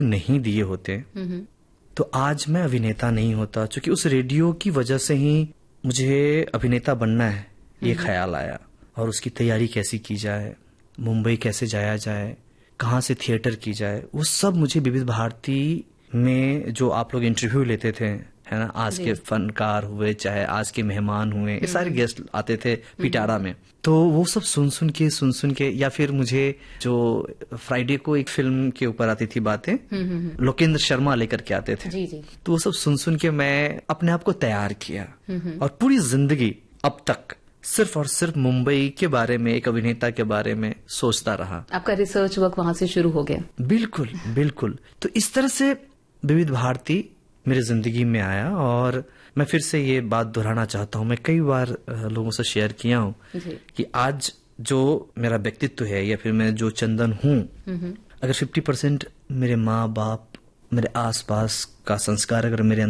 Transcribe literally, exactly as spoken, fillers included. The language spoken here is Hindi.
नहीं दिए होते तो आज मैं अभिनेता नहीं होता, क्योंकि उस रेडियो की वजह से ही मुझे अभिनेता बनना है ये ख्याल आया। और उसकी तैयारी कैसी की जाए, मुंबई कैसे जाया जाए, कहाँ से थिएटर की जाए, वो सब मुझे विविध भारती में जो आप लोग इंटरव्यू लेते थे, है ना, आज के फनकार हुए चाहे आज के मेहमान हुए, ये सारे गेस्ट आते थे पिटारा में, तो वो सब सुन सुन के सुन सुन के, या फिर मुझे जो फ्राइडे को एक फिल्म के ऊपर आती थी बातें, लोकेंद्र शर्मा लेकर के आते थे, जी जी। तो वो सब सुन सुन के मैं अपने आप को तैयार किया और पूरी जिंदगी अब तक सिर्फ और सिर्फ मुंबई के बारे में, एक अभिनेता के बारे में सोचता रहा। आपका रिसर्च वर्क वहां से शुरू हो गया? बिल्कुल बिल्कुल। तो इस तरह से विविध भारती मेरी जिंदगी में आया। और मैं फिर से ये बात दोहराना चाहता हूँ, मैं कई बार लोगों से शेयर किया हूँ कि आज जो मेरा व्यक्तित्व है या फिर मैं जो चंदन हूँ, अगर फिफ्टी परसेंट मेरे माँ बाप, मेरे आसपास का संस्कार अगर मेरे